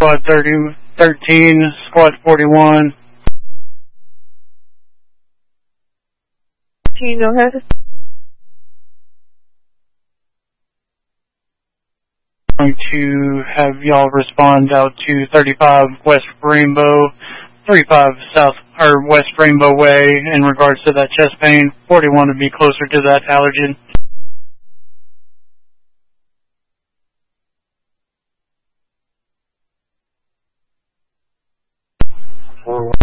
Squad 13, Squad 41. Go ahead. Going to have y'all respond out to 35 West Rainbow, 35 South or West Rainbow Way in regards to that chest pain. 41 to be closer to that allergen.